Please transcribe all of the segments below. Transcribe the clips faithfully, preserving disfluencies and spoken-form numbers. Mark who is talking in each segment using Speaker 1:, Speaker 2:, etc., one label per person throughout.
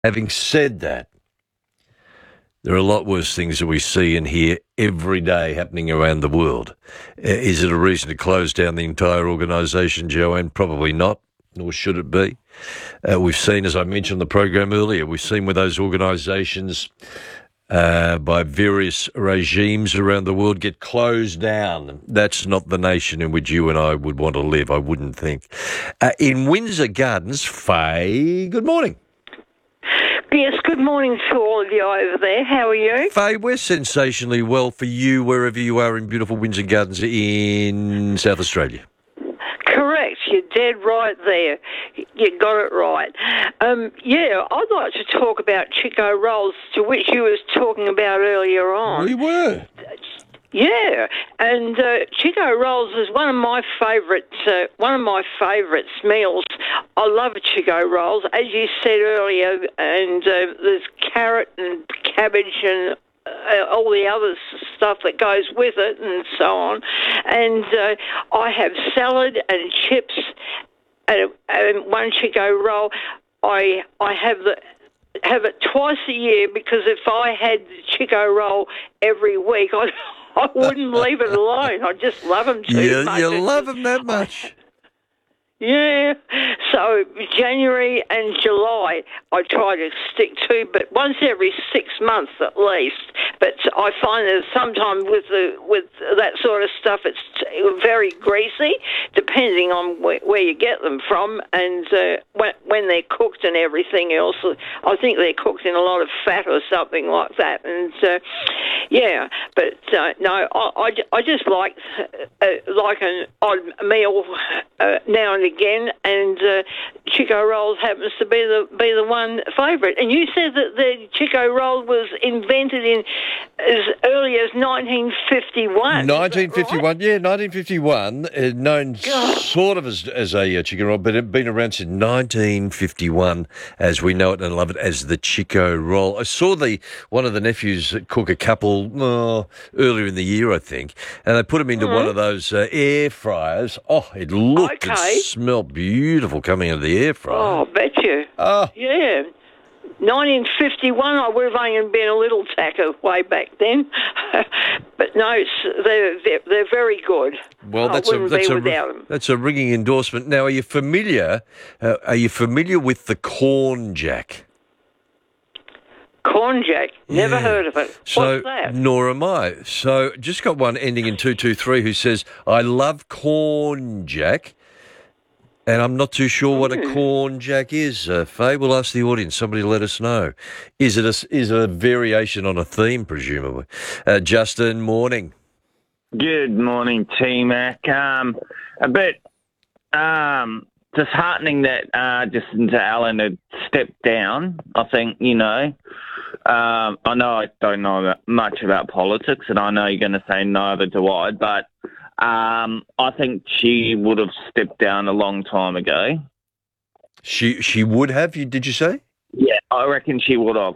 Speaker 1: Having said that, there are a lot worse things that we see and hear every day happening around the world. Uh, Is it a reason to close down the entire organisation, Joanne? Probably not, nor should it be. Uh, we've seen, as I mentioned on the program earlier, we've seen with those organisations uh, by various regimes around the world get closed down. That's not the nation in which you and I would want to live, I wouldn't think. Uh, in Windsor Gardens, Faye, good morning.
Speaker 2: Yes, good morning to all of you over there. How are you?
Speaker 1: Faye, we're sensationally well for you wherever you are in beautiful Windsor Gardens in South Australia.
Speaker 2: Correct. You're dead right there. You got it right. Um, yeah, I'd like to talk about Chico rolls, to which you was talking about earlier on.
Speaker 1: We were.
Speaker 2: Yeah, and uh, Chico rolls is one of my favourite, uh, one of my favourite meals. I love Chico rolls, as you said earlier, and uh, there's carrot and cabbage and uh, all the other stuff that goes with it, and so on. And uh, I have salad and chips and, and one Chico roll. I I have the. have it twice a year, because if I had the Chico roll every week, I'd, I wouldn't leave it alone. I just love them too
Speaker 1: You,
Speaker 2: much.
Speaker 1: you love them that much.
Speaker 2: Yeah, so January and July I try to stick to, but once every six months at least. But I find that sometimes with the with that sort of stuff, it's very greasy, depending on where, where you get them from, and uh, when, when they're cooked and everything else. I think they're cooked in a lot of fat or something like that, and uh, yeah. But uh, no, I, I, I just like uh, like an odd meal uh, now and again. Again, and uh, Chico rolls happens to be the be the one favourite. And you said that the Chico roll was invented in as early as nineteen fifty-one.
Speaker 1: nineteen fifty-one, right? Yeah, nineteen fifty-one. Uh, known God. sort of as as a uh, chicken roll, but it's been around since nineteen fifty-one, as we know it and love it as the Chico roll. I saw the one of the nephews cook a couple uh, earlier in the year, I think, and they put them into mm-hmm. one of those uh, air fryers. Oh, it looked
Speaker 2: okay.
Speaker 1: and smelled beautiful coming out of the air fryer.
Speaker 2: Oh, I bet you.
Speaker 1: Oh.
Speaker 2: Yeah. nineteen fifty-one, I would have only been a little tacker way back then. But no, it's, they're, they're, they're very good.
Speaker 1: Well, that's
Speaker 2: I
Speaker 1: a,
Speaker 2: wouldn't
Speaker 1: that's,
Speaker 2: be
Speaker 1: a,
Speaker 2: without them.
Speaker 1: that's a ringing endorsement. Now, are you familiar, uh, are you familiar with the corn jack?
Speaker 2: Corn jack? Never
Speaker 1: Yeah.
Speaker 2: heard of it.
Speaker 1: So,
Speaker 2: What's that?
Speaker 1: nor am I. So, just got one ending in two two three who says, I love corn jack. And I'm not too sure what a corn jack is, uh, Faye. We'll ask the audience. Somebody let us know. Is it a, is it a variation on a theme, presumably? Uh, Justin, morning.
Speaker 3: Good morning, T-Mac. Um, a bit um, disheartening that uh, Jacinta Allen had stepped down. I think, you know, um, I know I don't know much about politics, and I know you're going to say neither do I, but Um, I think she would have stepped down a long time ago.
Speaker 1: She she would have, you did you say?
Speaker 3: Yeah, I reckon she would have.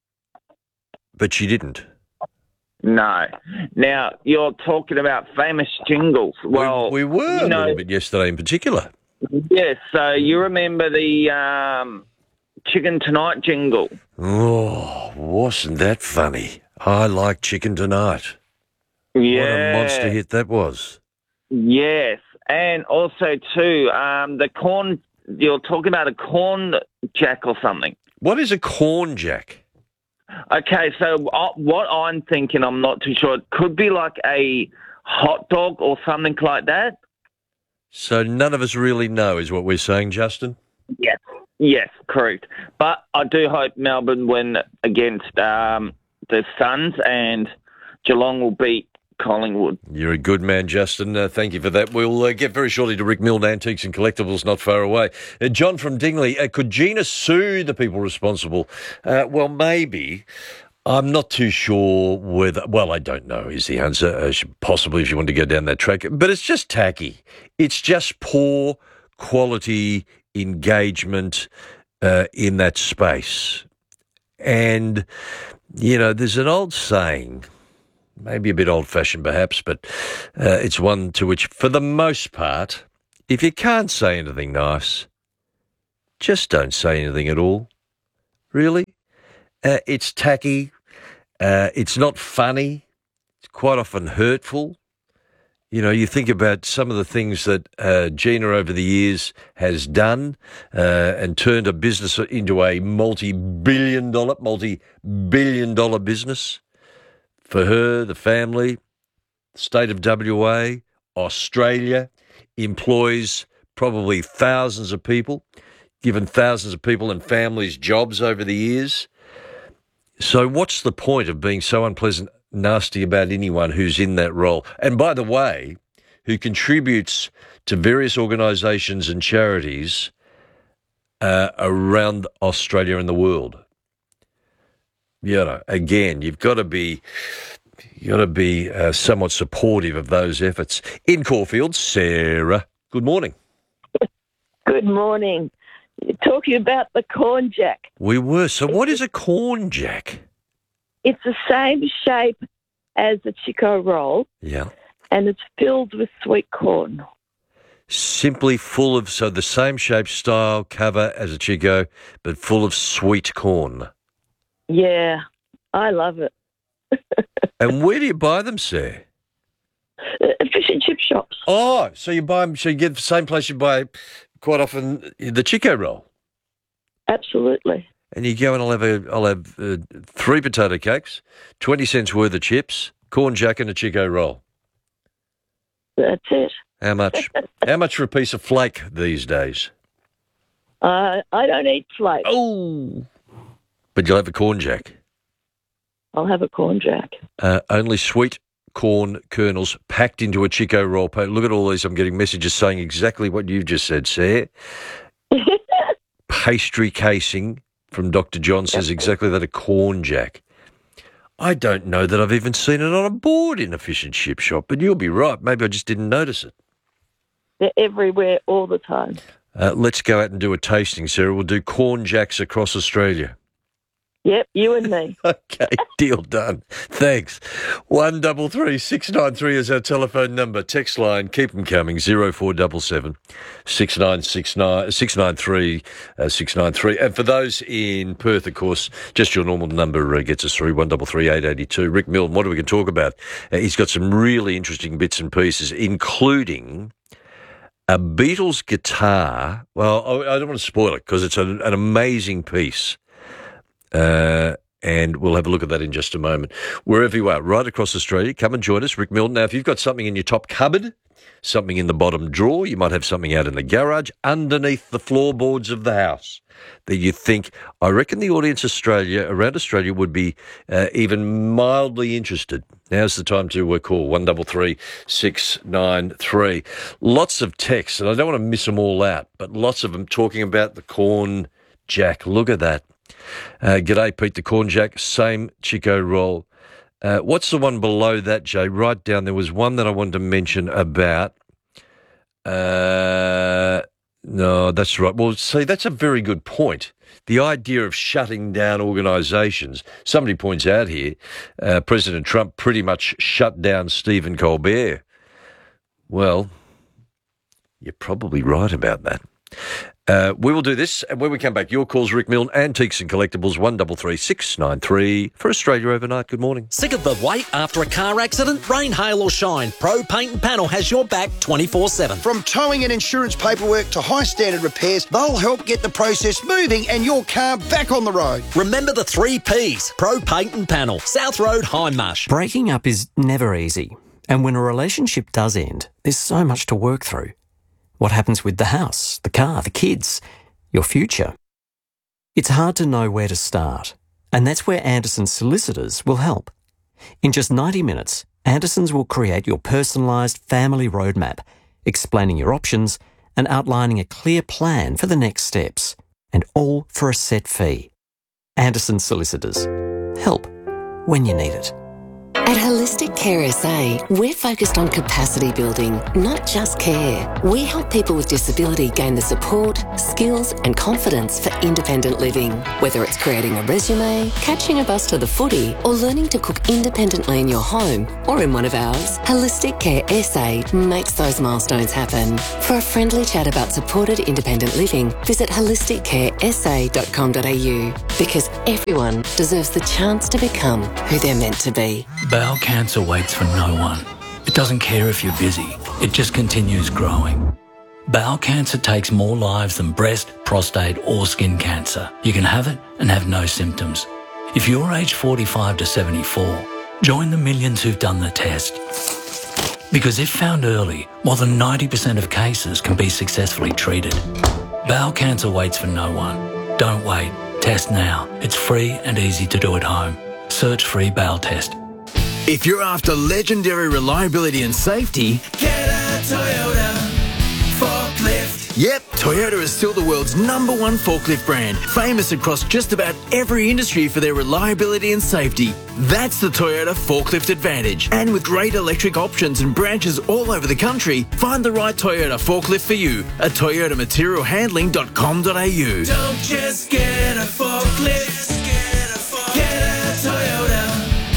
Speaker 1: But she didn't.
Speaker 3: No. Now, you're talking about famous jingles. Well,
Speaker 1: we, we were
Speaker 3: you
Speaker 1: a
Speaker 3: know,
Speaker 1: little bit yesterday in particular.
Speaker 3: Yes, so you remember the um, Chicken Tonight jingle?
Speaker 1: Oh, wasn't that funny? I like Chicken Tonight.
Speaker 3: Yeah.
Speaker 1: What a monster hit that was.
Speaker 3: Yes. And also, too, um, the corn, you're talking about a corn jack or something.
Speaker 1: What is a corn jack?
Speaker 3: Okay, so uh, what I'm thinking, I'm not too sure, it could be like a hot dog or something like that.
Speaker 1: So none of us really know is what we're saying, Justin?
Speaker 3: Yes. Yes, correct. But I do hope Melbourne win against um, the Suns and Geelong will beat Collingwood.
Speaker 1: You're a good man, Justin. Uh, thank you for that. We'll uh, get very shortly to Rick Milne, Antiques and Collectibles, not far away. Uh, John from Dingley, uh, could Gina sue the people responsible? Uh, well, maybe. I'm not too sure whether... Well, I don't know is the answer, uh, possibly if you want to go down that track. But it's just tacky. It's just poor quality engagement uh, in that space. And, you know, there's an old saying... Maybe a bit old-fashioned perhaps, but uh, it's one to which, for the most part, if you can't say anything nice, just don't say anything at all. really. Uh, it's tacky. Uh, it's not funny. It's quite often hurtful. You know, you think about some of the things that uh, Gina over the years has done uh, and turned a business into a multi-billion dollar, multi-billion dollar business for her, the family, state of W A, Australia, employs probably thousands of people, given thousands of people and families jobs over the years. So what's the point of being so unpleasant, nasty about anyone who's in that role? And by the way, who contributes to various organisations and charities uh, around Australia and the world. You know, again, you've got to be, you've got to be uh, somewhat supportive of those efforts. In Caulfield, Sarah, good morning.
Speaker 4: Good morning. You're talking about the corn jack.
Speaker 1: We were. So what is a corn jack?
Speaker 4: It's the same shape as a Chico roll,
Speaker 1: Yeah.
Speaker 4: and it's filled with sweet corn.
Speaker 1: Simply full of, so the same shape, style, cover as a Chico, but full of sweet corn.
Speaker 4: Yeah, I love it.
Speaker 1: And where do you buy them, Sarah?
Speaker 4: Uh, Fish and chip shops.
Speaker 1: Oh, so you buy them, so you get the same place you buy quite often the Chico roll.
Speaker 4: Absolutely.
Speaker 1: And you go and I'll have a, I'll have uh, three potato cakes, twenty cents worth of chips, corn jack and a Chico roll.
Speaker 4: That's it.
Speaker 1: How much? How much for a piece of flake these days?
Speaker 4: Uh, I don't eat flakes.
Speaker 1: Oh, but you'll have a corn jack.
Speaker 4: I'll have a corn jack.
Speaker 1: Uh, only sweet corn kernels packed into a Chico roll. Look at all these. I'm getting messages saying exactly what you've just said, Sarah. Pastry casing from Doctor John says exactly that, a corn jack. I don't know that I've even seen it on a board in a fish and chip shop, but you'll be right. Maybe I just didn't notice it.
Speaker 4: They're everywhere all the time.
Speaker 1: Uh, let's go out and do a tasting, Sarah. We'll do corn jacks across Australia.
Speaker 4: Yep, you and me.
Speaker 1: Okay, deal done. Thanks. One double three six nine three is our telephone number. Text line, keep them coming. Zero four double seven six nine six nine six nine three uh, six nine three. And for those in Perth, of course, just your normal number uh, gets us through. One double three eight eighty two. Rick Milne, what are we going to talk about? Uh, he's got some really interesting bits and pieces, including a Beatles guitar. Well, I, I don't want to spoil it because it's an, an amazing piece. Uh, and we'll have a look at that in just a moment. Wherever you are, right across Australia, come and join us, Rick Milne. Now, if you've got something in your top cupboard, something in the bottom drawer, you might have something out in the garage, underneath the floorboards of the house that you think, I reckon the audience Australia, around Australia would be uh, even mildly interested. Now's the time to uh, call one three three six nine three. Lots of texts, and I don't want to miss them all out, but lots of them talking about the corn jack. Look at that. Uh, G'day, Pete, the corn jack, same Chico roll. Uh, what's the one below that, Jay? Right down, there was one that I wanted to mention about. Uh, no, that's right. Well, see, that's a very good point. The idea of shutting down organisations. Somebody points out here, uh, President Trump pretty much shut down Stephen Colbert. Well, you're probably right about that. Uh, we will do this, and when we come back, your calls, Rick Milne, Antiques and Collectibles, one three three six nine three for Australia Overnight. Good morning.
Speaker 5: Sick of the wait after a car accident? Rain, hail or shine, Pro Paint and Panel has your back twenty-four seven.
Speaker 6: From towing and insurance paperwork to high standard repairs, they'll help get the process moving and your car back on the road.
Speaker 5: Remember the three Ps, Pro Paint and Panel, South Road, Hindmarsh.
Speaker 7: Breaking up is never easy, and when a relationship does end, there's so much to work through. What happens with the house, the car, the kids, your future? It's hard to know where to start, and that's where Anderson Solicitors will help. In just ninety minutes, Andersons will create your personalised family roadmap, explaining your options and outlining a clear plan for the next steps, and all for a set fee. Anderson Solicitors. Help when you need it.
Speaker 8: At Holistic Care S A, we're focused on capacity building, not just care. We help people with disability gain the support, skills and confidence for independent living. Whether it's creating a resume, catching a bus to the footy, or learning to cook independently in your home or in one of ours, Holistic Care S A makes those milestones happen. For a friendly chat about supported independent living, visit holistic care s a dot com dot a u, because everyone deserves the chance to become who they're meant to be.
Speaker 9: Bowel cancer waits for no one. It doesn't care if you're busy. It just continues growing. Bowel cancer takes more lives than breast, prostate or skin cancer. You can have it and have no symptoms. If you're aged forty-five to seventy-four, join the millions who've done the test. Because if found early, more than ninety percent of cases can be successfully treated. Bowel cancer waits for no one. Don't wait. Test now. It's free and easy to do at home. Search free bowel test.
Speaker 10: If you're after legendary reliability and safety,
Speaker 11: get a Toyota forklift.
Speaker 10: Yep, Toyota is still the world's number one forklift brand, famous across just about every industry for their reliability and safety. That's the Toyota Forklift Advantage. And with great electric options and branches all over the country, find the right Toyota forklift for you at toyota material handling dot com dot a u.
Speaker 11: Don't just get a forklift, get a, forklift. Get a Toyota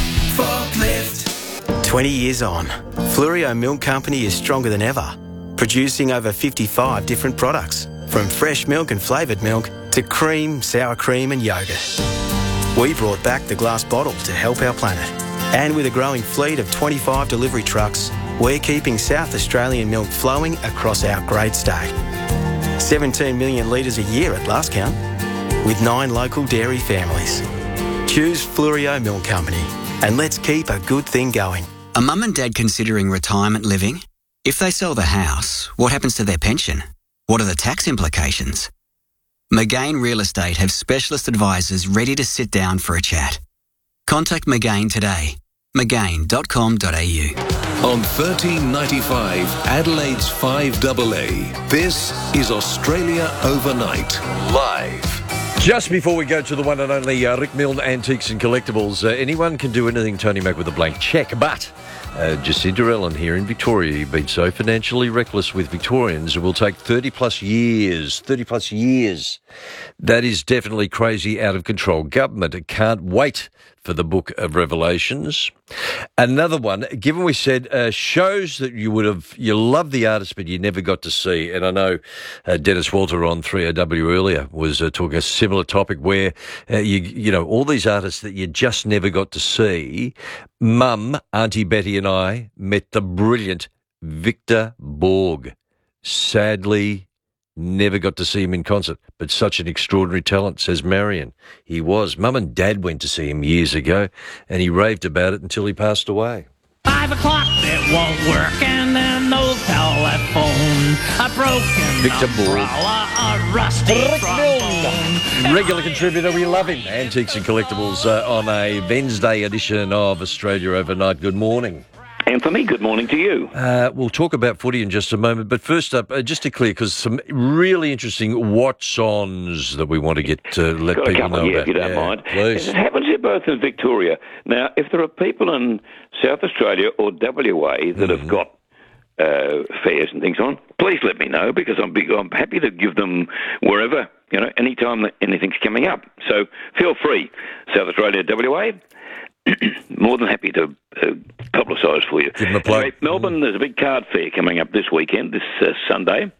Speaker 11: forklift.
Speaker 12: twenty years on, Fluorio Milk Company is stronger than ever, producing over fifty-five different products, from fresh milk and flavoured milk to cream, sour cream and yoghurt. We brought back the glass bottle to help our planet. And with a growing fleet of twenty-five delivery trucks, we're keeping South Australian milk flowing across our great state. seventeen million litres a year at last count, with nine local dairy families. Choose Fluorio Milk Company, and let's keep a good thing going.
Speaker 13: A mum and dad considering retirement living? If they sell the house, what happens to their pension? What are the tax implications? McGain Real Estate have specialist advisors ready to sit down for a chat. Contact McGain today. McGain dot com dot a u.
Speaker 14: On thirteen ninety-five, Adelaide's five A A, this is Australia Overnight, live.
Speaker 1: Just before we go to the one and only uh, Rick Milne Antiques and Collectibles, uh, anyone can do anything, Tony Mac, with a blank cheque, but uh, Jacinta Ellen here in Victoria, you've been so financially reckless with Victorians, it will take thirty plus years, thirty plus years. That is definitely crazy, out of control government. It can't wait for the Book of Revelations. Another one, given we said uh, shows that you would have, you love the artist but you never got to see, and I know uh, Dennis Walter on three O W earlier was uh, talking a similar topic where uh, you you know all these artists that you just never got to see. Mum, Auntie Betty and I met the brilliant Victor Borg. Sadly, never got to see him in concert, but such an extraordinary talent, says Marion. He was. Mum and Dad went to see him years ago, and he raved about it until he passed away.
Speaker 15: Five o'clock, it won't work, and then no telephone. A broken
Speaker 1: Victor Borg.
Speaker 15: A rusty trombone.
Speaker 1: Regular contributor, we love him. Antiques and Collectibles uh, on a Wednesday edition of Australia Overnight. Good morning.
Speaker 16: Anthony, good morning to you.
Speaker 1: Uh, we'll talk about footy in just a moment, but first up, uh, just to clear, because some really interesting what's-ons that we want to get to let
Speaker 16: Got
Speaker 1: people
Speaker 16: a couple,
Speaker 1: know
Speaker 16: yeah,
Speaker 1: about.
Speaker 16: if you don't
Speaker 1: yeah,
Speaker 16: mind.
Speaker 1: Please.
Speaker 16: It happens here both in Victoria. Now, if there are people in South Australia or W A that mm-hmm. have got uh, fairs and things on, please let me know, because I'm big, I'm happy to give them wherever, you know, anytime that anything's coming up. So feel free, South Australia, W A. More than happy to uh, publicise for you.
Speaker 1: Give them a plug.
Speaker 16: Anyway, Melbourne, mm. there's a big card fair coming up this weekend, this uh, Sunday,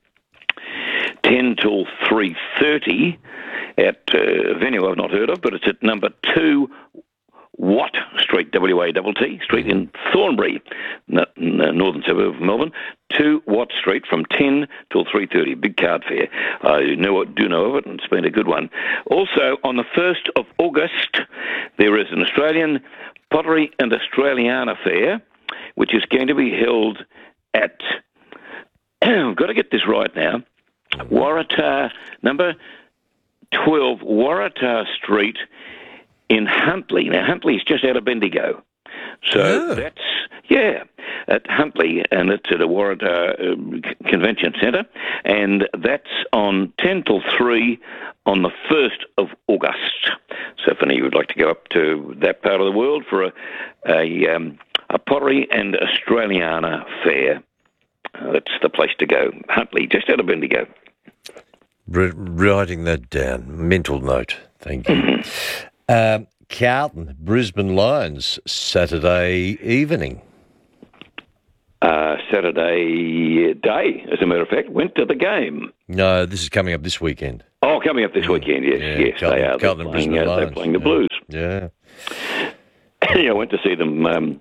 Speaker 16: ten till three thirty at uh, a venue I've not heard of, but it's at number two Watt Street, W A T T Street in Thornbury, n- n- northern suburb of Melbourne, two Watt Street from ten till three thirty. Big card fair. I know, do know of it, and it's been a good one. Also, on the first of August, there is an Australian Pottery and Australiana Fair, which is going to be held at, I've got to get this right now, Waratah, number twelve, Waratah Street in Huntly. Now, Huntly is just out of Bendigo. So
Speaker 1: Yeah.
Speaker 16: that's, yeah, at Huntley, and it's at a Waratah uh, Convention Centre, and that's on ten till three on the first of August. So if any of you would like to go up to that part of the world for a, a, um, a pottery and Australiana fair, uh, that's the place to go. Huntley, just out of Bendigo.
Speaker 1: R- writing that down. Mental note. Thank you. um, Carlton, Brisbane Lions, Saturday evening.
Speaker 16: Uh, Saturday day, as a matter of fact, went to the game.
Speaker 1: No, this is coming up this weekend.
Speaker 16: Oh, coming up this weekend, yes,
Speaker 1: Yeah,
Speaker 16: yes,
Speaker 1: Carlton-
Speaker 16: they are. They're
Speaker 1: Carlton and
Speaker 16: playing,
Speaker 1: Brisbane
Speaker 16: uh, they're
Speaker 1: Lions.
Speaker 16: playing the
Speaker 1: Yeah.
Speaker 16: Blues.
Speaker 1: Yeah.
Speaker 16: Yeah, I went to see them um,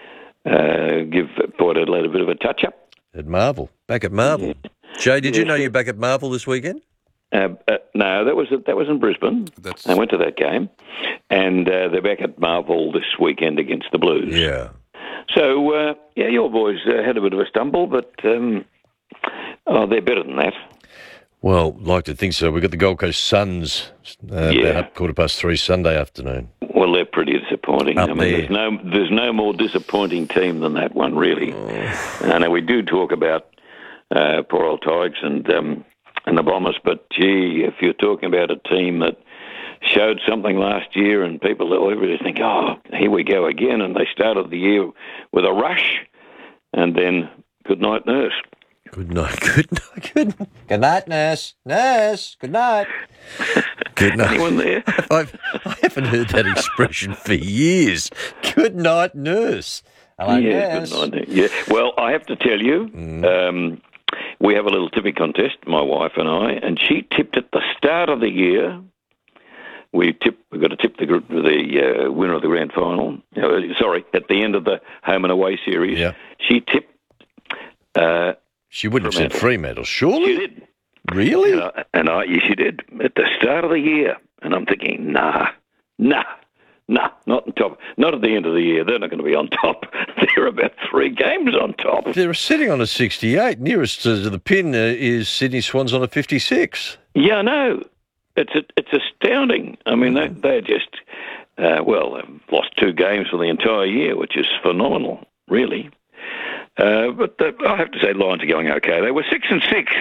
Speaker 16: uh, give Port Adelaide a bit of a touch-up.
Speaker 1: At Marvel. Back at Marvel.
Speaker 16: Yeah.
Speaker 1: Jay, did you
Speaker 16: Yes,
Speaker 1: know
Speaker 16: sir.
Speaker 1: you're back at Marvel this weekend?
Speaker 16: Uh, uh, no, that was that was in Brisbane. I went to that game, and uh, they're back at Marvel this weekend against the Blues.
Speaker 1: Yeah.
Speaker 16: So uh, yeah, your boys uh, had a bit of a stumble, but um, oh, they're better than that.
Speaker 1: Well, like to think so. We've got the Gold Coast Suns uh,
Speaker 16: Yeah.
Speaker 1: about quarter past three Sunday afternoon.
Speaker 16: Well, they're pretty disappointing.
Speaker 1: Up
Speaker 16: I mean,
Speaker 1: there.
Speaker 16: there's no there's no more disappointing team than that one, really. I know we do talk about uh, poor old Tigers and um, and the Bombers, but gee, if you're talking about a team that showed something last year and people everybody think, oh, here we go again, and they started the year with a rush, and then good night, nurse.
Speaker 1: Good night. Good night. Good night. Good night, nurse. Nurse. Good night. Good night.
Speaker 16: Anyone there?
Speaker 1: I've, I haven't heard that expression for years. Good night, nurse. Hello,
Speaker 16: yeah,
Speaker 1: nurse.
Speaker 16: good night. Yeah. Well, I have to tell you, um, we have a little tipping contest, my wife and I, and she tipped at the start of the year. We tip. We've got to tip the group, the uh, winner of the grand final. Uh, sorry, at the end of the home and away series.
Speaker 1: Yeah.
Speaker 16: She tipped. Uh,
Speaker 1: She wouldn't have said Fremantle, surely?
Speaker 16: She did.
Speaker 1: Really?
Speaker 16: And I, and I, yes, she did at the start of the year. And I'm thinking, nah, nah, nah, not on top. Not at the end of the year. They're not going to be on top. They're about three games on top.
Speaker 1: They're sitting on a sixty-eight. Nearest to the pin uh, is Sydney Swans on a fifty-six.
Speaker 16: Yeah, I know. It's a, it's astounding. I mean, they they're just uh, well, they've lost two games for the entire year, which is phenomenal, really. Uh, but the, I have to say, Lions are going okay. They were six and six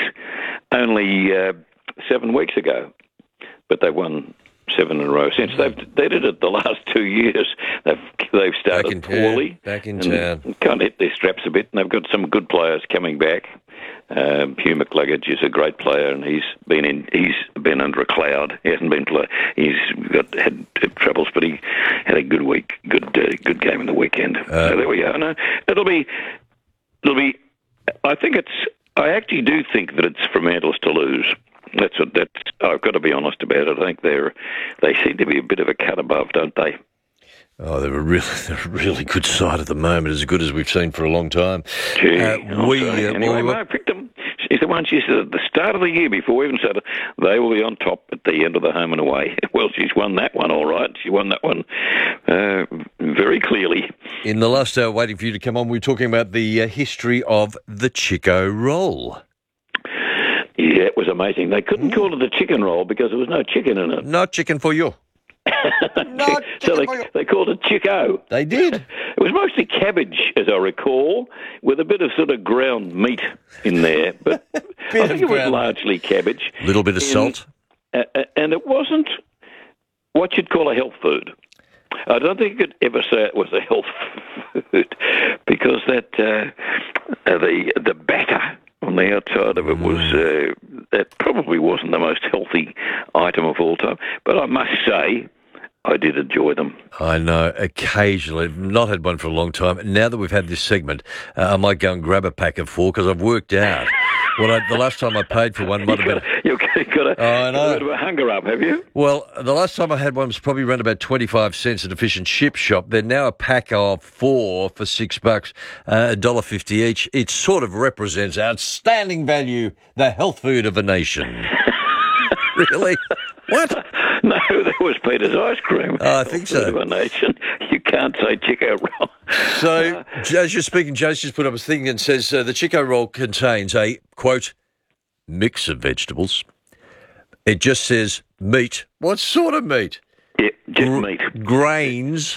Speaker 16: only uh, seven weeks ago, but they've won seven in a row since. They've they did it the last two years. They've they've started
Speaker 1: Back in town.
Speaker 16: poorly,
Speaker 1: Back in
Speaker 16: and
Speaker 1: town.
Speaker 16: kind of hit their straps a bit. And they've got some good players coming back. Um, Hugh McCluggage is a great player, and he's been in. He's been under a cloud. He hasn't been play. He's got had troubles, but he had a good week, good uh, good game in the weekend.
Speaker 1: Uh,
Speaker 16: so there we go. No, it'll be. It'll be. I think it's. I actually do think that it's Fremantle's to lose. That's what. That's. I've got to be honest about it. I think they're. They seem to be a bit of a cut above, don't they?
Speaker 1: Oh, they're a really, they're a really good side at the moment, as good as we've seen for a long time.
Speaker 16: Gee,
Speaker 1: Uh,
Speaker 16: I'll
Speaker 1: we,
Speaker 16: say.
Speaker 1: uh,
Speaker 16: anyway,
Speaker 1: well,
Speaker 16: I picked them. She's the one. She said at the start of the year, before we even started, they will be on top at the end of the home and away. Well, she's won that one, all right. She won that one uh, very clearly.
Speaker 1: In the last hour, waiting for you to come on, we were talking about the uh, history of the Chico roll.
Speaker 16: Yeah, it was amazing. They couldn't call it a chicken roll because there was no chicken in it.
Speaker 1: No chicken for you.
Speaker 16: Not so they, they called it Chico.
Speaker 1: They did.
Speaker 16: It was mostly cabbage, as I recall, with a bit of sort of ground meat in there. But I think
Speaker 1: of
Speaker 16: it was
Speaker 1: ground-
Speaker 16: largely cabbage.
Speaker 1: A little bit of
Speaker 16: And-
Speaker 1: salt.
Speaker 16: Uh, uh, and it wasn't what you'd call a health food. I don't think you could ever say it was a health food because that uh, uh, the the batter on the outside of it was uh, that probably wasn't the most healthy item of all time. But I must say, I did enjoy them.
Speaker 1: I know, occasionally. I've not had one for a long time. Now that we've had this segment, uh, I might go and grab a pack of four because I've worked out. What I, the last time I paid for one might have been...
Speaker 16: You've got a,
Speaker 1: Oh, I know.
Speaker 16: a bit of a hunger up, have you?
Speaker 1: Well, the last time I had one was probably around about twenty-five cents at a fish and chip shop. They're now a pack of four for six bucks, uh, one dollar fifty each. It sort of represents outstanding value, the health food of a nation. Really? What?
Speaker 16: No, that was Peter's ice cream.
Speaker 1: Oh, I think so.
Speaker 16: Of a nation. You can't say Chico roll.
Speaker 1: So, as you're speaking, Joe's just put up a thing and says uh, the Chico roll contains a, quote, mix of vegetables. It just says meat. What sort of meat?
Speaker 16: Yeah, just meat.
Speaker 1: Grains.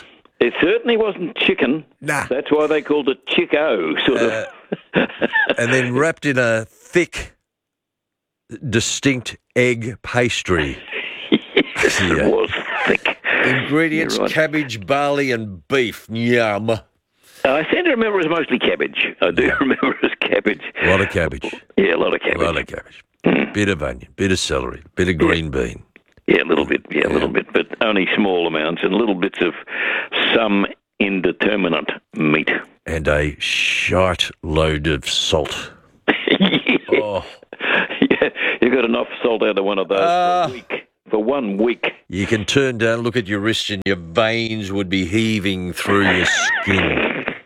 Speaker 16: It certainly wasn't chicken.
Speaker 1: Nah.
Speaker 16: That's why they called it Chico, sort
Speaker 1: Uh,
Speaker 16: of.
Speaker 1: and then wrapped in a thick, distinct egg pastry.
Speaker 16: Yes,
Speaker 1: Yeah.
Speaker 16: it was thick.
Speaker 1: Ingredients,
Speaker 16: You're right.
Speaker 1: cabbage, barley and beef. Yum.
Speaker 16: I seem to remember it was mostly cabbage. I do remember it was cabbage.
Speaker 1: A lot of cabbage.
Speaker 16: Yeah, a lot of
Speaker 1: A
Speaker 16: cabbage.
Speaker 1: lot of cabbage. Bit of onion, bit of celery, bit of green bean.
Speaker 16: Yeah, a little bit. Yeah, a little bit, but only small amounts and little bits of some indeterminate meat.
Speaker 1: And a shite load of salt. Oh.
Speaker 16: Yeah, you got enough salt out of one of those
Speaker 1: Ah.
Speaker 16: for a week. For one week.
Speaker 1: You can turn down, look at your wrist, and your veins would be heaving through your skin.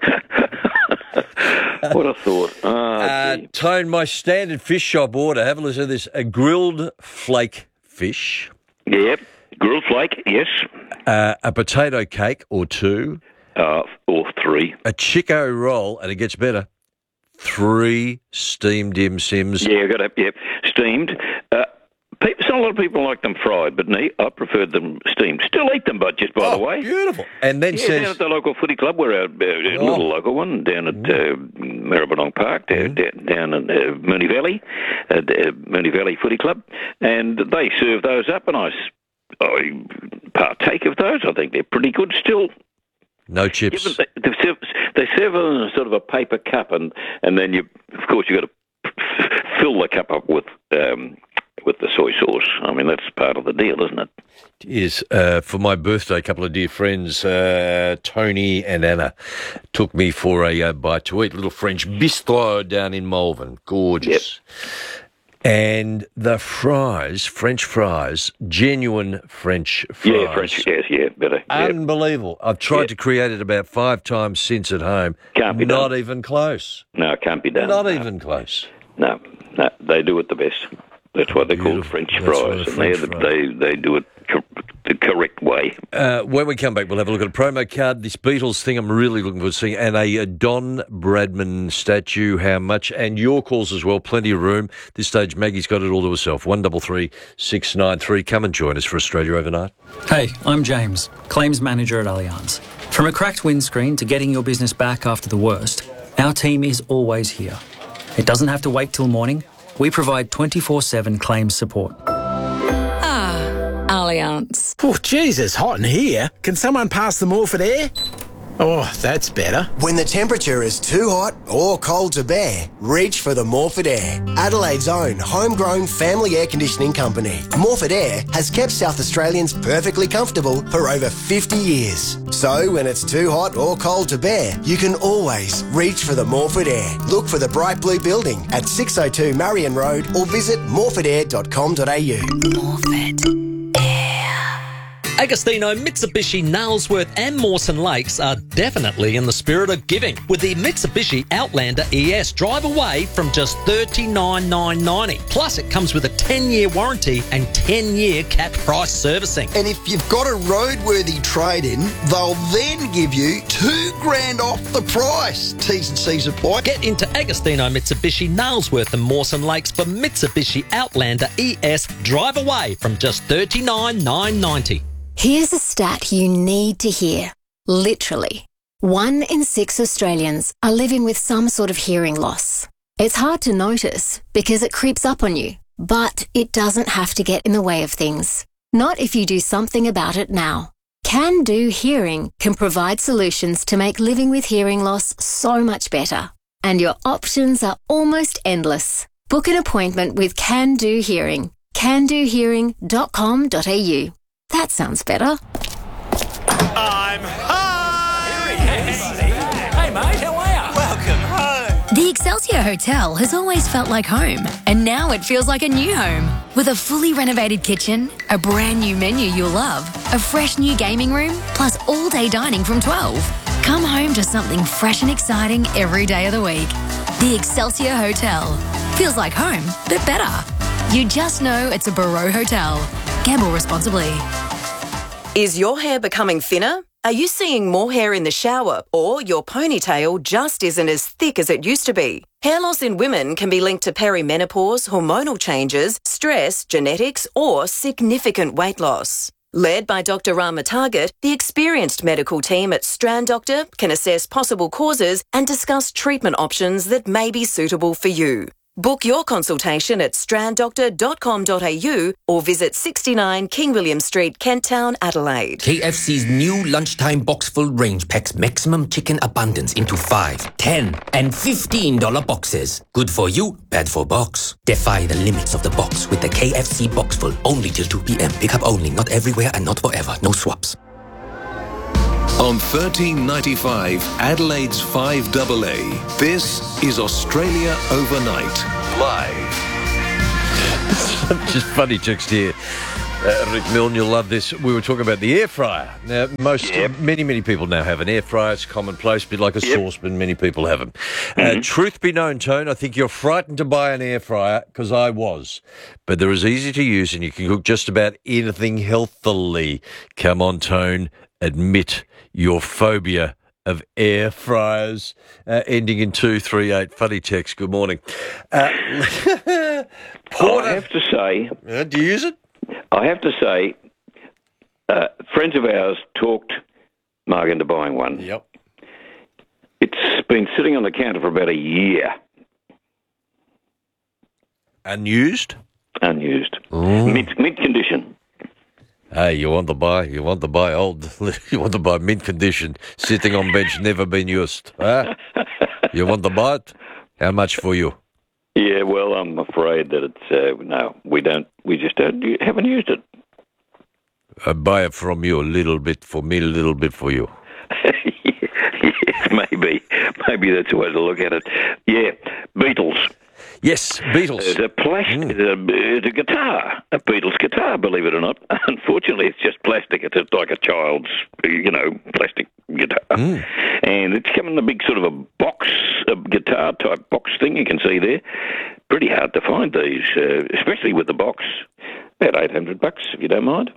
Speaker 16: What a thought. Oh,
Speaker 1: Uh,
Speaker 16: gee.
Speaker 1: Tone, my standard fish shop order, have a listen to this, a grilled flake fish,
Speaker 16: Yep. Grilled flake, yes.
Speaker 1: uh, a potato cake or two,
Speaker 16: Uh, or three.
Speaker 1: a Chico roll, and it gets better, three steamed dim sims.
Speaker 16: Yeah, I got to, yep. Steamed. Uh, people, a lot of people like them fried, but me, I preferred them steamed. Still eat them, but just by the way.
Speaker 1: Beautiful. And then
Speaker 16: Yeah,
Speaker 1: says...
Speaker 16: down at the local footy club, we're a, a
Speaker 1: Oh.
Speaker 16: little local one, down at uh, Maribyrnong Park, down, down in uh, Mooney Valley, uh, uh, Mooney Valley Footy Club, and they serve those up, and I, s- I partake of those. I think they're pretty good still.
Speaker 1: No chips.
Speaker 16: Given they, they serve, they serve them in a sort of a paper cup, and, and then you, of course, you've got to fill the cup up with um, with the soy sauce. I mean, that's part of the deal, isn't it?
Speaker 1: Is uh, for my birthday, a couple of dear friends, uh, Tony and Anna, took me for a uh, bite to eat, little French bistro down in Malvern. Gorgeous. And the fries, French fries, genuine French fries.
Speaker 16: Yeah, French, yes, yeah, better. Yeah.
Speaker 1: Unbelievable. I've tried
Speaker 16: Yeah.
Speaker 1: to create it about five times since at home.
Speaker 16: Can't be
Speaker 1: Not
Speaker 16: done.
Speaker 1: even close.
Speaker 16: No, it can't be done.
Speaker 1: Not
Speaker 16: no.
Speaker 1: even close.
Speaker 16: No, no, they do it the best. That's why they're called French
Speaker 1: That's why
Speaker 16: fries,
Speaker 1: they're
Speaker 16: and
Speaker 1: French
Speaker 16: they're,
Speaker 1: fries.
Speaker 16: they they do it co- the correct way.
Speaker 1: Uh, when we come back, we'll have a look at a promo card, this Beatles thing I'm really looking forward to seeing, and a, a Don Bradman statue, how much, and your calls as well, plenty of room. This stage, Maggie's got it all to herself. one double three six nine three. Come and join us for Australia Overnight.
Speaker 17: Hey, I'm James, Claims Manager at Allianz. From a cracked windscreen to getting your business back after the worst, our team is always here. It doesn't have to wait till morning. We provide twenty-four seven claims support.
Speaker 18: Ah, Allianz.
Speaker 10: Oh, Jesus, hot in here. Can someone pass the Morford air? Oh, that's better.
Speaker 19: When the temperature is too hot or cold to bear, reach for the Morford Air, Adelaide's own homegrown family air conditioning company. Morford Air has kept South Australians perfectly comfortable for over fifty years. So when it's too hot or cold to bear, you can always reach for the Morford Air. Look for the bright blue building at six oh two Marion Road or visit morford air dot com dot a u.
Speaker 18: Morford.
Speaker 5: Agostino, Mitsubishi, Nailsworth and Mawson Lakes are definitely in the spirit of giving with the Mitsubishi Outlander E S. Drive away from just thirty-nine thousand nine hundred ninety dollars. Plus, it comes with a ten-year warranty and ten-year capped price servicing.
Speaker 6: And if you've got a roadworthy trade-in, they'll then give you two grand off the price. T's and C's apply.
Speaker 5: Get into Agostino, Mitsubishi, Nailsworth and Mawson Lakes for Mitsubishi Outlander E S. Drive away from just thirty-nine thousand nine hundred ninety dollars.
Speaker 20: Here's a stat you need to hear. Literally, one in six Australians are living with some sort of hearing loss. It's hard to notice because it creeps up on you, but it doesn't have to get in the way of things. Not if you do something about it now. Can Do Hearing can provide solutions to make living with hearing loss so much better. And your options are almost endless. Book an appointment with Can Do Hearing. can do hearing dot com dot a u. That sounds better.
Speaker 11: I'm home!
Speaker 21: Hey, mate, how are you?
Speaker 11: Welcome home!
Speaker 18: The Excelsior Hotel has always felt like home, and now it feels like a new home. With a fully renovated kitchen, a brand new menu you'll love, a fresh new gaming room, plus all-day dining from twelve. Come home to something fresh and exciting every day of the week. The Excelsior Hotel. Feels like home, but better. You just know it's a Barreau Hotel. Gamble responsibly.
Speaker 22: Is your hair becoming thinner? Are you seeing more hair in the shower, or your ponytail just isn't as thick as it used to be? Hair loss in women can be linked to perimenopause, hormonal changes, stress, genetics, or significant weight loss. Led by Doctor Rama Target, the experienced medical team at Strand Doctor can assess possible causes and discuss treatment options that may be suitable for you. Book your consultation at strand doctor dot com dot a u or visit sixty-nine King William Street, Kent Town, Adelaide.
Speaker 2: K F C's new lunchtime box full range packs maximum chicken abundance into five, ten, and fifteen dollar boxes. Good for you, bad for box. Defy the limits of the box with the K F C box full only till two p.m. Pickup only, not everywhere and not forever. No swaps.
Speaker 14: On thirteen ninety-five, Adelaide's five A A, this is Australia Overnight, live.
Speaker 1: Just funny text here. Uh, Rick Milne, you'll love this. We were talking about the air fryer. Now, most, yep. many, many people now have an air fryer. It's commonplace, a bit like a yep. saucepan. Many people have them. Mm-hmm. Uh, truth be known, Tone, I think you're frightened to buy an air fryer, because I was. But they're as easy to use, and you can cook just about anything healthily. Come on, Tone, admit your phobia of air fryers. Uh, ending in two three eight. Funny text. Good morning. Uh,
Speaker 16: Porter, I have to say...
Speaker 1: Uh, do you use it?
Speaker 16: I have to say, uh, friends of ours talked Mark into buying one.
Speaker 1: Yep.
Speaker 16: It's been sitting on the counter for about a year.
Speaker 1: Unused?
Speaker 16: Unused.
Speaker 1: Mm.
Speaker 16: Mint, mint condition.
Speaker 1: Hey, you want to buy, you want to buy old, you want to buy mint condition, sitting on bench, never been used. Huh? You want to buy it? How much for you?
Speaker 16: Yeah, well, I'm afraid that it's, uh, no, we don't, we just don't, haven't used it.
Speaker 1: I buy it from you a little bit for me, a little bit for you.
Speaker 16: Yes, maybe. Maybe that's the way to look at it. Yeah, Beatles.
Speaker 1: Yes, Beatles.
Speaker 16: It's a plastic, mm. it's, a, it's a guitar, a Beatles guitar, believe it or not. Unfortunately, it's just plastic. It's like a child's, you know, plastic guitar. Mm. And it's come in a big sort of a box, a guitar-type box thing you can see there. Pretty hard to find these, uh, especially with the box. About eight hundred bucks, if you don't mind.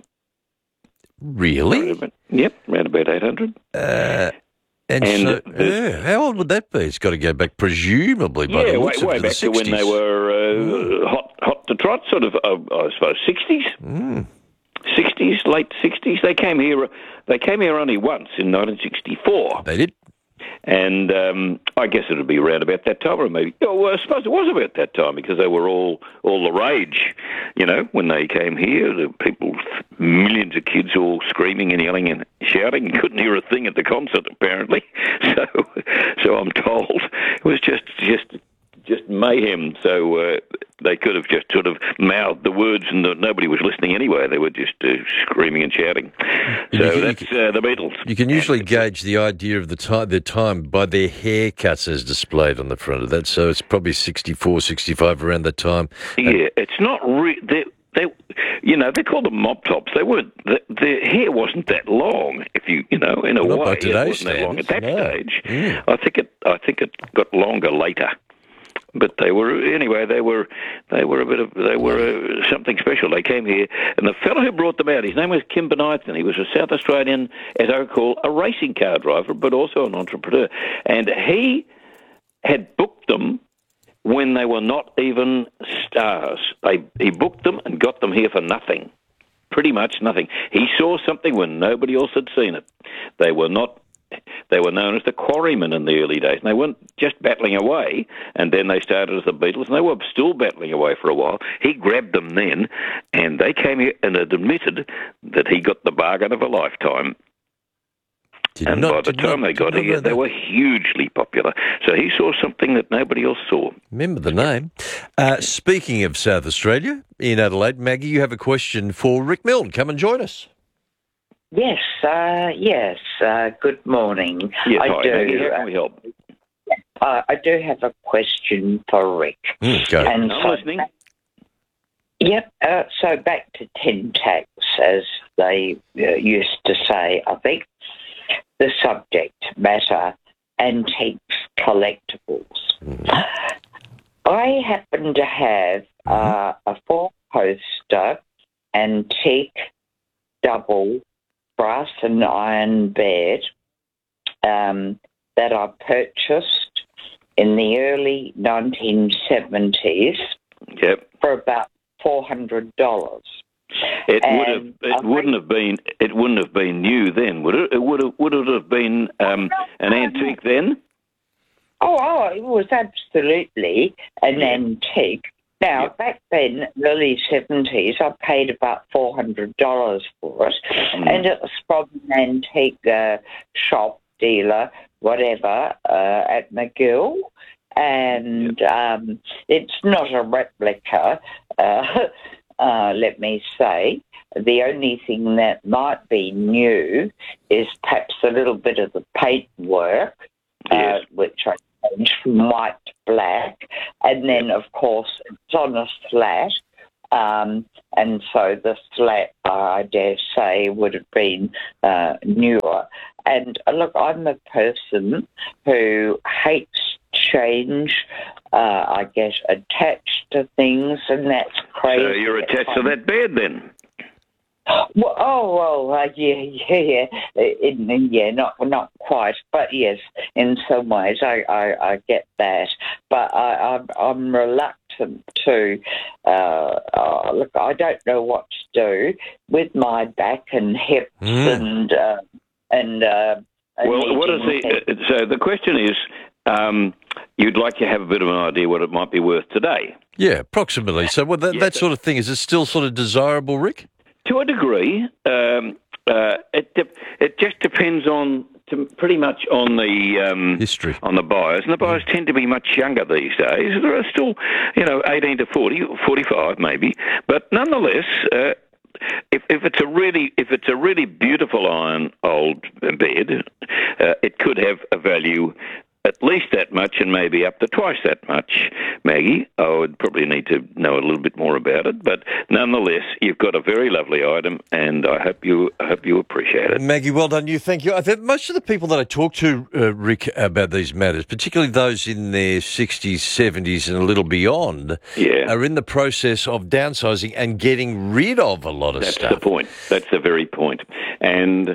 Speaker 1: Really?
Speaker 16: About, yep, around about eight hundred.
Speaker 1: Uh... And, and so, uh, yeah, how old would that be? It's got to go back, presumably, by
Speaker 16: yeah,
Speaker 1: the looks
Speaker 16: way,
Speaker 1: of it,
Speaker 16: way back to when they were uh, mm. hot, hot to trot, sort of, uh, I suppose, sixties,
Speaker 1: mm.
Speaker 16: sixties, late sixties. They came here. They came here only once in nineteen sixty-four.
Speaker 1: They did,
Speaker 16: and um, I guess it would be around about that time, or maybe. Oh, well, I suppose it was about that time because they were all all the rage. You know, when they came here, the people, millions of kids all screaming and yelling and shouting, couldn't hear a thing at the concert apparently. So, so I'm told it was just just just mayhem. So uh, they could have just sort of mouthed the words, and the, nobody was listening anyway. They were just uh, screaming and shouting. So can, that's uh, the Beatles.
Speaker 1: You can usually gauge the idea of the time, their time by their haircuts as displayed on the front of that. So it's probably sixty-four, sixty-five around that time.
Speaker 16: Yeah, it's not. Re- they, they, you know, they called them mop tops. They weren't. The, their hair wasn't that long. If you, you know, in a
Speaker 1: well,
Speaker 16: way,
Speaker 1: it wasn't
Speaker 16: standards. that long at that
Speaker 1: no.
Speaker 16: stage.
Speaker 1: Mm.
Speaker 16: I think it. I think it got longer later. But they were anyway. They were, they were a bit of, they were uh, something special. They came here, and the fellow who brought them out, his name was Kim Benython. He was a South Australian, as I recall, a racing car driver, but also an entrepreneur. And he had booked them when they were not even stars. They, he booked them and got them here for nothing, pretty much nothing. He saw something when nobody else had seen it. They were not. They were known as the Quarrymen in the early days, and they weren't just battling away, and then they started as the Beatles, and they were still battling away for a while. He grabbed them then, and they came here and admitted that he got the bargain of a lifetime.
Speaker 1: Did
Speaker 16: and
Speaker 1: not,
Speaker 16: by the time
Speaker 1: not,
Speaker 16: they got here, they were hugely popular. So he saw something that nobody else saw.
Speaker 1: Remember the name. Uh, speaking of South Australia, in Adelaide, Maggie, you have a question for Rick Milne. Come and join us.
Speaker 3: Yes, uh, yes. Uh, good morning.
Speaker 16: Yes,
Speaker 3: I
Speaker 16: hi,
Speaker 3: do.
Speaker 16: Maggie, how can we help?
Speaker 3: Uh, I do have a question for Rick.
Speaker 1: Mm, go.
Speaker 3: And
Speaker 16: I'm
Speaker 3: so,
Speaker 16: listening.
Speaker 3: Yep. Uh, so back to tin tacks, as they uh, used to say. I think the subject matter: antiques, collectibles. Mm. I happen to have uh, a four-poster antique double brass and iron bed um, that I purchased in the early nineteen seventies
Speaker 16: yep.
Speaker 3: for about four hundred dollars.
Speaker 16: It
Speaker 3: And
Speaker 16: would have. It
Speaker 3: I
Speaker 16: wouldn't have been. It wouldn't have been new then, would it? It would have. Would it have been um, an antique then?
Speaker 3: Oh, oh, it was absolutely an antique. Now,
Speaker 16: Yep.
Speaker 3: back then, early seventies, I paid about four hundred dollars for it,
Speaker 16: Mm.
Speaker 3: and it was from an antique uh, shop, dealer, whatever, uh, at McGill, and um, it's not a replica, uh, uh, let me say. The only thing that might be new is perhaps a little bit of the paintwork,
Speaker 16: Yes.
Speaker 3: uh, which I changed from white to black, and then, of course, it's on a slat, um, and so the slat, I dare say, would have been uh, newer. And uh, look, I'm a person who hates change, uh, I get attached to things, and that's crazy.
Speaker 16: So you're attached to that bed then?
Speaker 3: Well, oh, well, uh, yeah, yeah, yeah, in, in, yeah, not not quite, but yes, in some ways, I, I, I get that, but I, I'm, I'm reluctant to. Uh, uh, look, I don't know what to do with my back and hips
Speaker 1: Mm.
Speaker 3: and uh, and. Uh,
Speaker 16: Well, what is
Speaker 3: knitting
Speaker 16: the? Uh, so the question is, um, you'd like to have a bit of an idea what it might be worth today.
Speaker 1: Yeah, approximately. So well, that, that sort of thing, is it still sort of desirable, Rick?
Speaker 16: To a degree, um, uh, it de- it just depends on to pretty much on the um,
Speaker 1: history
Speaker 16: on the buyers, and the buyers tend to be much younger these days. There are still, you know, eighteen to forty, forty-five maybe, but nonetheless. Uh, If, if it's a really if it's a really beautiful iron old bed, uh, it could have a value at least that much and maybe up to twice that much, Maggie. I would probably need to know a little bit more about it, but nonetheless, you've got a very lovely item, and I hope you I hope you appreciate it.
Speaker 1: Maggie, well done you. Thank you. I think most of the people that I talk to, uh, Rick, about these matters, particularly those in their sixties, seventies and a little beyond,
Speaker 16: Yeah.
Speaker 1: are in the process of downsizing and getting rid of a lot of
Speaker 16: That's
Speaker 1: stuff.
Speaker 16: the point. That's the very point. And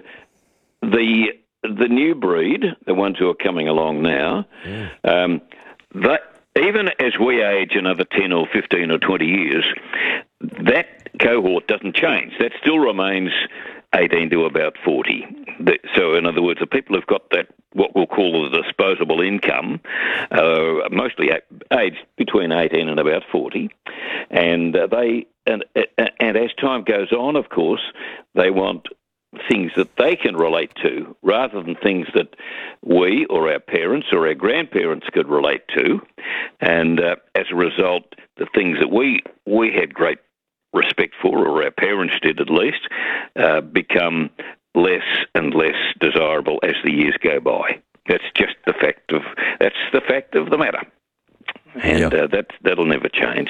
Speaker 16: the the new breed, the ones who are coming along now, um, that even as we age another ten or fifteen or twenty years, that cohort doesn't change. That still remains eighteen to about forty. The- So, in other words, the people who've got that, what we'll call the disposable income, uh, mostly a- aged between eighteen and about forty, and uh, they and and as time goes on, of course, they want things that they can relate to rather than things that we or our parents or our grandparents could relate to. And uh, as a result, the things that we, we had great respect for, or our parents did at least, uh, become less and less desirable as the years go by. That's just the fact of, that's the fact of the matter. And uh, that, that'll never change.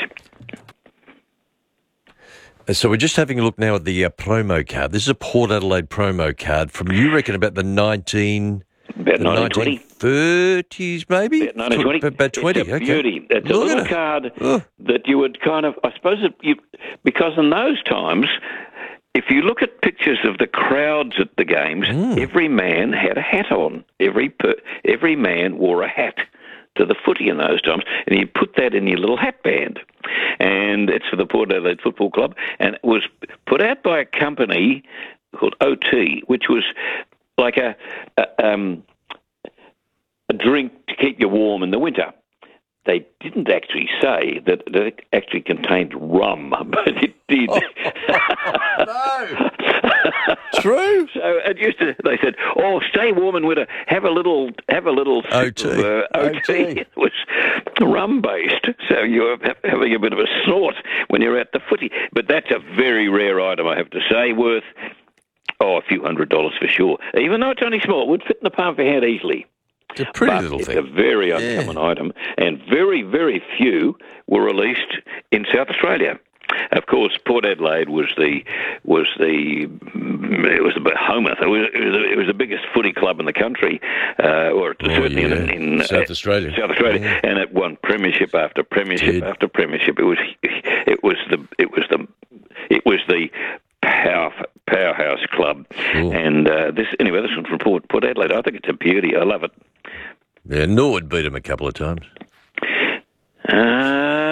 Speaker 1: Uh, So we're just having a look now at the uh, promo card. This is a Port Adelaide promo card from, you reckon, about the nineteen...
Speaker 16: About
Speaker 1: the
Speaker 16: nineteen twenty.
Speaker 1: nineteen thirties, maybe?
Speaker 16: About nineteen twenty.
Speaker 1: Tw- About twenty,
Speaker 16: It's a
Speaker 1: okay.
Speaker 16: beauty. It's
Speaker 1: Look
Speaker 16: a
Speaker 1: at
Speaker 16: little
Speaker 1: it.
Speaker 16: card
Speaker 1: Oh.
Speaker 16: that you would kind of, I suppose, it, you, because in those times, if you look at pictures of the crowds at the games,
Speaker 1: Mm.
Speaker 16: every man had a hat on. Every per, every man wore a hat to the footy in those times, and you put that in your little hat band. And it's for the Port Adelaide Football Club, and it was put out by a company called O T, which was like a, a, um, a drink to keep you warm in the winter. They didn't actually say that it actually contained rum, but it did.
Speaker 1: No. True.
Speaker 16: So it used to. They said, "Oh, stay warm in winter. Have a little, have a little sip
Speaker 1: O T.
Speaker 16: of, uh, O T." It was rum based, so you're ha- having a bit of a snort when you're at the footy. But that's a very rare item, I have to say, worth oh a few hundred dollars for sure. Even though it's only small, it would fit in the palm of your hand easily.
Speaker 1: It's a pretty
Speaker 16: But
Speaker 1: little
Speaker 16: it's
Speaker 1: thing.
Speaker 16: a very uncommon item, and very, very few were released in South Australia. Of course, Port Adelaide was the was the it was the behemoth. It was it was, the, it was the biggest footy club in the country, uh, or
Speaker 1: Oh,
Speaker 16: certainly
Speaker 1: yeah.
Speaker 16: in, in
Speaker 1: South
Speaker 16: uh,
Speaker 1: Australia.
Speaker 16: South Australia,
Speaker 1: Yeah.
Speaker 16: and it won premiership after premiership
Speaker 1: Did.
Speaker 16: after premiership. It was it was the it was the it was the power, powerhouse club.
Speaker 1: Cool.
Speaker 16: And uh, this anyway, this one from Port, Port Adelaide. I think it's a beauty. I love it.
Speaker 1: Yeah, Norwood beat him a couple of times.
Speaker 16: Uh,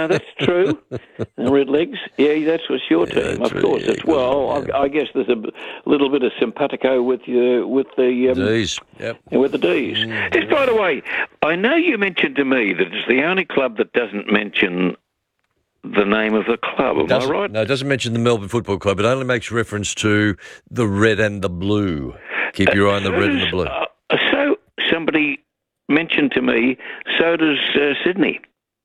Speaker 16: no, that's true. The Redlegs, yeah, that's was your team, yeah, of course. It's well, yeah. I, I guess there's a little bit of simpatico with you, with the um,
Speaker 1: D's, yep,
Speaker 16: with the D's. Mm-hmm. Just by the way, I know you mentioned to me that it's the only club that doesn't mention the name of the club. Am I right?
Speaker 1: No, it doesn't mention the Melbourne Football Club. It only makes reference to the red and the blue. Keep your eye on the
Speaker 16: so
Speaker 1: red
Speaker 16: does,
Speaker 1: and the blue.
Speaker 16: Uh, so somebody mentioned to me, so does uh, Sydney.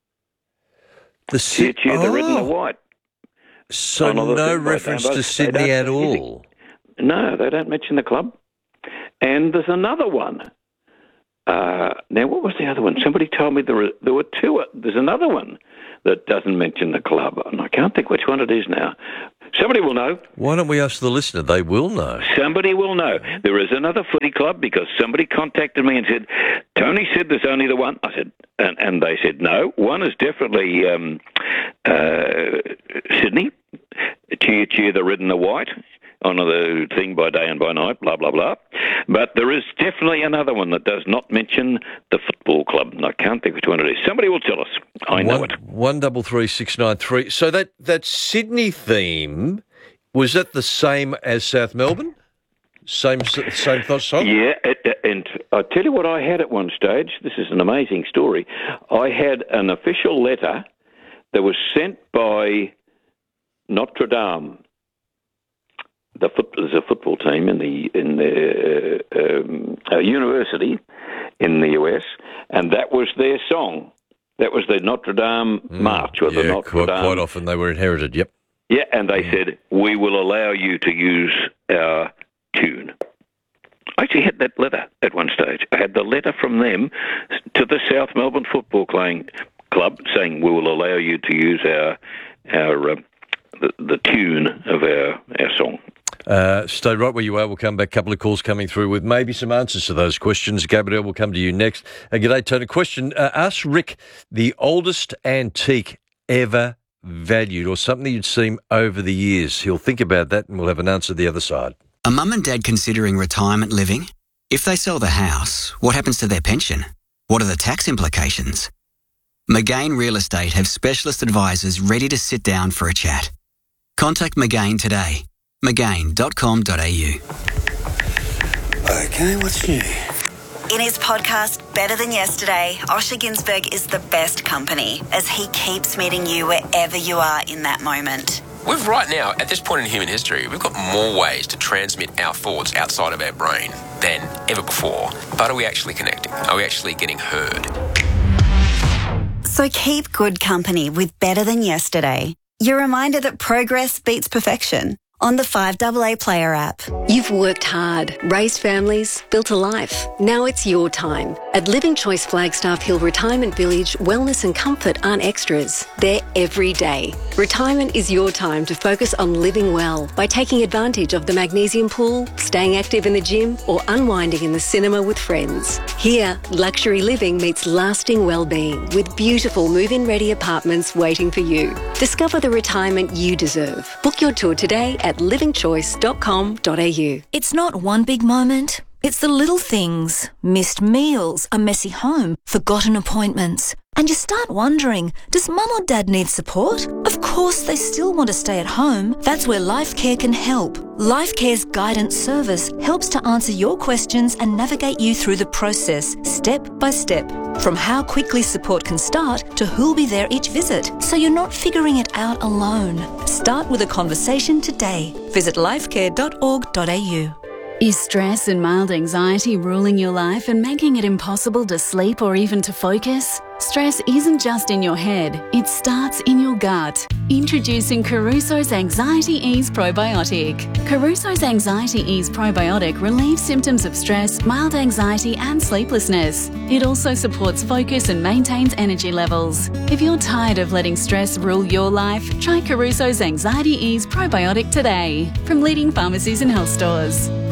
Speaker 1: The
Speaker 16: Sy- cheer,
Speaker 1: oh.
Speaker 16: the red and the white.
Speaker 1: So no reference to Sydney at all?
Speaker 16: No, they don't mention the club. And there's another one. Uh, now, what was the other one? Somebody told me there were, there were two. There's another one that doesn't mention the club, and I can't think which one it is now. Somebody will know.
Speaker 1: Why don't we ask the listener? They will know.
Speaker 16: Somebody will know. There is another footy club because somebody contacted me and said, Tony said there's only the one. I said, and, and they said, no, one is definitely um, uh, Sydney. Cheer, cheer, the red and the white. On the thing by day and by night, blah, blah, blah. But there is definitely another one that does not mention the football club, and I can't think which one it is. Somebody will tell us. I know
Speaker 1: one,
Speaker 16: it.
Speaker 1: One double three six nine three. So that, that Sydney theme, was that the same as South Melbourne? Same same thought song?
Speaker 16: Yeah, it, and I tell you what I had at one stage. This is an amazing story. I had an official letter that was sent by Notre Dame. The foot, there's a football team in the in the uh, um, uh, university in the U S, and that was their song. That was the Notre Dame
Speaker 1: mm,
Speaker 16: March, or
Speaker 1: yeah,
Speaker 16: the Notre
Speaker 1: quite,
Speaker 16: Dame.
Speaker 1: Quite often they were inherited. Yep.
Speaker 16: Yeah, and they mm. said we will allow you to use our tune. I actually had that letter at one stage. I had the letter from them to the South Melbourne Football Club saying we will allow you to use our our uh, the, the tune of our our song.
Speaker 1: Uh, stay right where you are. We'll come back. A couple of calls coming through with maybe some answers to those questions. Gabrielle will come to you next. Uh, g'day, Tony. Question. Uh, ask Rick the oldest antique ever valued or something you'd seen over the years. He'll think about that and we'll have an answer the other side.
Speaker 13: Are mum and dad considering retirement living? If they sell the house, what happens to their pension? What are the tax implications? McGain Real Estate have specialist advisors ready to sit down for a chat. Contact McGain today. McGain dot com dot a u.
Speaker 4: Okay, what's new?
Speaker 7: In his podcast, Better Than Yesterday, Osher Ginsberg is the best company as he keeps meeting you wherever you are in that moment.
Speaker 23: We've right now, at this point in human history, we've got more ways to transmit our thoughts outside of our brain than ever before. But are we actually connecting? Are we actually getting heard?
Speaker 7: So keep good company with Better Than Yesterday. Your reminder that progress beats perfection. On the five A A Player app.
Speaker 8: You've worked hard, raised families, built a life. Now it's your time. At Living Choice Flagstaff Hill Retirement Village, wellness and comfort aren't extras. They're every day. Retirement is your time to focus on living well by taking advantage of the magnesium pool, staying active in the gym, or unwinding in the cinema with friends. Here, luxury living meets lasting well-being with beautiful move-in ready apartments waiting for you. Discover the retirement you deserve. Book your tour today at at living choice dot com dot a u.
Speaker 24: It's not one big moment. It's the little things. Missed meals, a messy home, forgotten appointments. And you start wondering, does mum or dad need support? Of course they still want to stay at home. That's where LifeCare can help. LifeCare's guidance service helps to answer your questions and navigate you through the process, step by step. From how quickly support can start to who'll be there each visit, so you're not figuring it out alone. Start with a conversation today. Visit lifecare dot org dot a u.
Speaker 25: Is stress and mild anxiety ruling your life and making it impossible to sleep or even to focus? Stress isn't just in your head, it starts in your gut. Introducing Caruso's Anxiety Ease Probiotic. Caruso's Anxiety Ease Probiotic relieves symptoms of stress, mild anxiety and sleeplessness. It also supports focus and maintains energy levels. If you're tired of letting stress rule your life, try Caruso's Anxiety Ease Probiotic today from leading pharmacies and health stores.